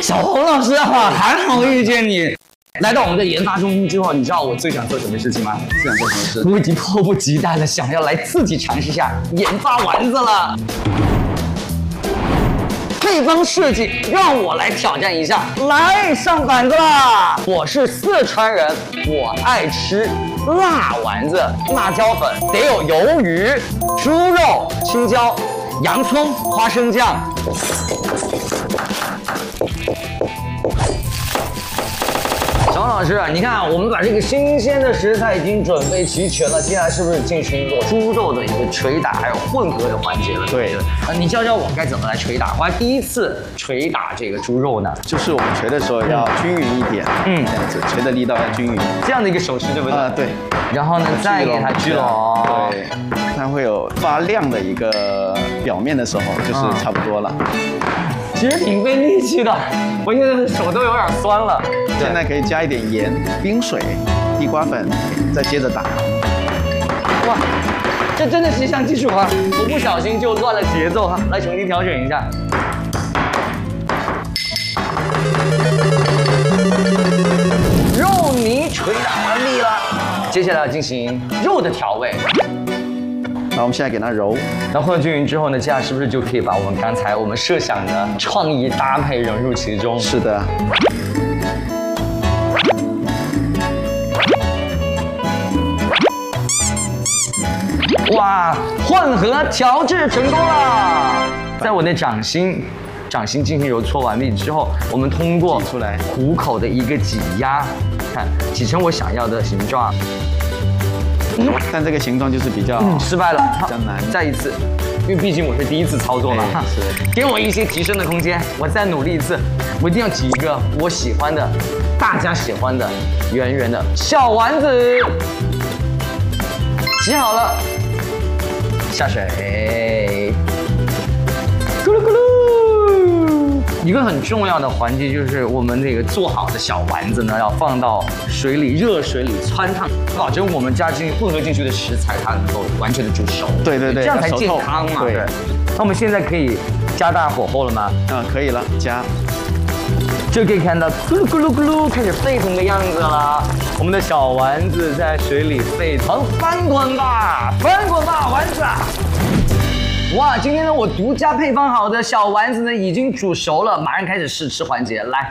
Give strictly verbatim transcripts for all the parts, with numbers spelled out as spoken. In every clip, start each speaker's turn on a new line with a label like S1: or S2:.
S1: 小红老师啊，还好遇见你。来到我们的研发中心之后，你知道我最想做什么事情吗？
S2: 最想做什么事？
S1: 我已经迫不及待的想要来自己尝试一下研发丸子了。配方设计，让我来挑战一下。来，上板子啦！我是四川人，我爱吃辣丸子，辣椒粉得有鱿鱼、猪肉、青椒、洋葱、花生酱。小王老师，你看，我们把这个新鲜的食材已经准备齐全了，接下来是不是进行一个猪肉的一个捶打，还有混合的环节了？
S2: 对的。
S1: 呃，你教教我该怎么来捶打？我还第一次捶打这个猪肉呢。
S2: 就是我们捶的时候要均匀一点，嗯，这样子捶的力道要均匀，
S1: 这样的一个手势，对不对？
S2: 啊、对。
S1: 然后呢，再给它聚拢，
S2: 对，它会有发亮的一个表面的时候，就是差不多了。
S1: 其实挺费力气的，我现在的手都有点酸了。
S2: 现在可以加一点盐、冰水、地瓜粉，再接着打。
S1: 哇，这真的是一项技术啊！我不小心就乱了节奏哈，来重新调整一下。肉泥捶打完毕了，接下来要进行肉的调味。
S2: 然后我们现在给它揉，
S1: 然后混均匀之后呢，接下来是不是就可以把我们刚才我们设想的创意搭配融入其中？
S2: 是的。
S1: 哇，混合调制成功了！在我的掌心，掌心进行揉搓完毕之后，我们通过
S2: 挤出来
S1: 虎口的一个挤压，看挤成我想要的形状。
S2: 嗯，但这个形状就是比较、
S1: 嗯、失败了，
S2: 比较难。
S1: 再一次，因为毕竟我是第一次操作嘛，
S2: 是，
S1: 给我一些提升的空间，我再努力一次，我一定要挤一个我喜欢的、大家喜欢的圆圆的小丸子。挤好了，下水，咕噜咕噜。一个很重要的环节就是我们这个做好的小丸子呢，要放到水里热水里汆烫，保证我们加进混合进去的食材它能够完全的煮熟。
S2: 对对对，
S1: 这样才健康嘛。
S2: 对。
S1: 那我们现在可以加大火候了吗？
S2: 啊，可以了，加。
S1: 就可以看到咕噜咕噜咕噜开始沸腾的样子了。我们的小丸子在水里沸腾，翻滚吧，翻滚吧，丸子！哇，今天呢，我独家配方好的小丸子呢，已经煮熟了，马上开始试吃环节，来，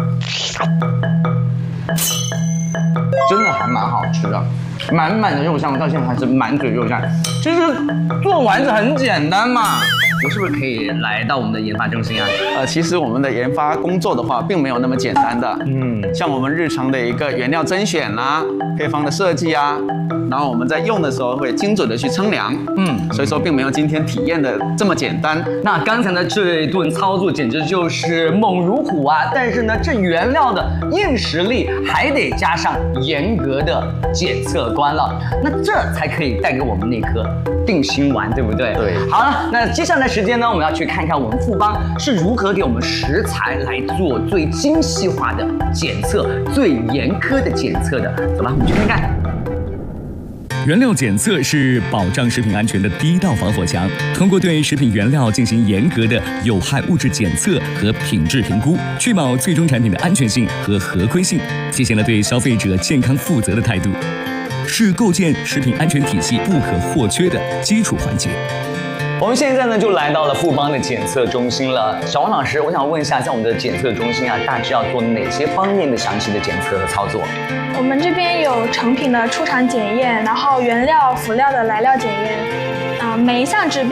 S1: 真的还蛮好吃的，满满的肉香，我到现在还是满嘴肉香。其实做丸子很简单嘛。我是不是可以来到我们的研发中心啊？
S2: 呃，其实我们的研发工作的话，并没有那么简单的。嗯，像我们日常的一个原料甄选啦、啊、配方的设计啊，然后我们在用的时候会精准的去称量。嗯，所以说并没有今天体验的这么简单。
S1: 那刚才的这一顿操作简直就是猛如虎啊！但是呢，这原料的硬实力还得加上严格的检测关了，那这才可以带给我们那颗定心丸，对不对？
S2: 对。
S1: 好了，那接下来时间呢，我们要去看看我们富邦是如何给我们食材来做最精细化的检测、最严苛的检测的。走吧，我们去看看。
S3: 原料检测是保障食品安全的第一道防火墙。通过对食品原料进行严格的有害物质检测和品质评估，确保最终产品的安全性和合规性，体现了对消费者健康负责的态度，是构建食品安全体系不可或缺的基础环节。
S1: 我们现在呢就来到了富邦的检测中心了。小王老师，我想问一下，在我们的检测中心啊，大致要做哪些方面的详细的检测和操作？
S4: 我们这边有成品的出厂检验，然后原料、辅料的来料检验，啊、呃，每一项指标